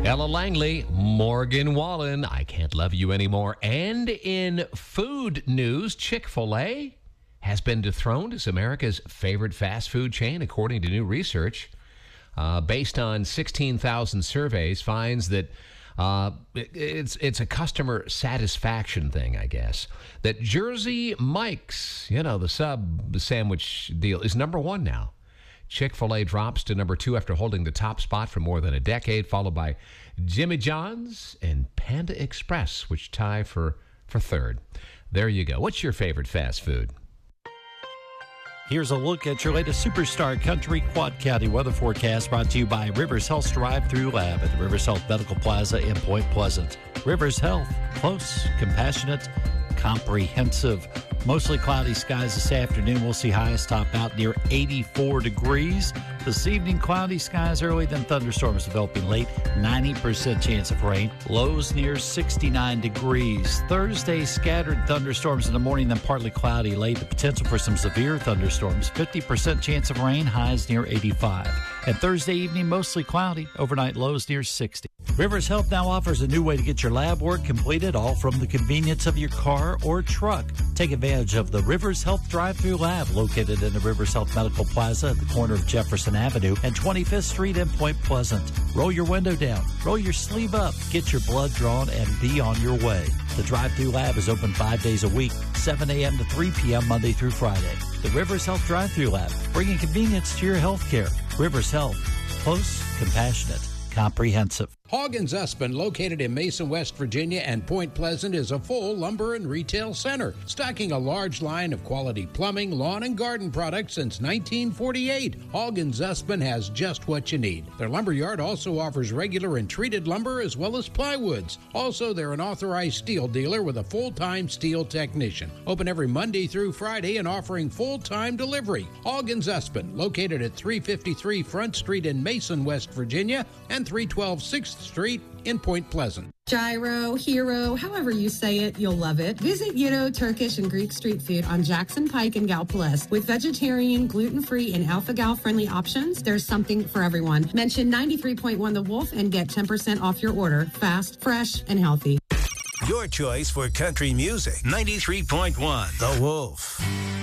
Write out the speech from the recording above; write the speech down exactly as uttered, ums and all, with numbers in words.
Ella Langley, Morgan Wallen, I Can't Love You Anymore. And in food news, Chick-fil-A has been dethroned as America's favorite fast food chain, according to new research. Uh, based on sixteen thousand surveys, finds that uh, it, it's it's a customer satisfaction thing, I guess. That Jersey Mike's, you know, the sub sandwich deal, is number one now. Chick-fil-A drops to number two after holding the top spot for more than a decade, followed by Jimmy John's and Panda Express, which tie for, for third. There you go. What's your favorite fast food? Here's a look at your latest Superstar Country Quad County weather forecast, brought to you by Rivers Health Drive-Thru Lab at the Rivers Health Medical Plaza in Point Pleasant. Rivers Health, close, compassionate, comprehensive. Mostly cloudy skies this afternoon. We'll see highs top out near eighty-four degrees. This evening, cloudy skies early, then thunderstorms developing late. ninety percent chance of rain. Lows near sixty-nine degrees. Thursday, scattered thunderstorms in the morning, then partly cloudy late. The potential for some severe thunderstorms. fifty percent chance of rain. Highs near eighty-five. And Thursday evening, mostly cloudy. Overnight lows near sixty. Rivers Health now offers a new way to get your lab work completed, all from the convenience of your car or truck. Take advantage of the Rivers Health Drive-Thru Lab, located in the Rivers Health Medical Plaza at the corner of Jefferson Avenue and twenty-fifth Street in Point Pleasant. Roll your window down, roll your sleeve up, get your blood drawn, and be on your way. The Drive-Thru Lab is open five days a week, seven a.m. to three p.m. Monday through Friday. The Rivers Health Drive-Thru Lab, bringing convenience to your health care. Rivers Health, close, compassionate, comprehensive. Hog and Zussman, located in Mason, West Virginia and Point Pleasant, is a full lumber and retail center, stocking a large line of quality plumbing, lawn, and garden products since nineteen forty-eight. Hog and Zussman has just what you need. Their lumber yard also offers regular and treated lumber as well as plywoods. Also, they're an authorized steel dealer with a full-time steel technician. Open every Monday through Friday and offering full-time delivery. Hog and Zussman, located at three fifty-three Front Street in Mason, West Virginia, and three twelve sixth Street in Point Pleasant. Gyro, Hero, however you say it, you'll love it. Visit Gyro Turkish and Greek Street Food on Jackson Pike in Gallipolis. With vegetarian, gluten-free, and alpha-gal-friendly options, there's something for everyone. Mention ninety-three point one The Wolf and get ten percent off your order. Fast, fresh, and healthy. Your choice for country music. ninety-three point one The Wolf.